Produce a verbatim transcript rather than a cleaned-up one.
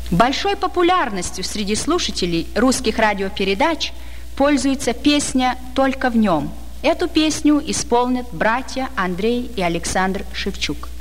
Большой популярностью среди слушателей русских радиопередач пользуется песня «Только в нем». Эту песню исполнят братья Андрей и Александр Шевчук.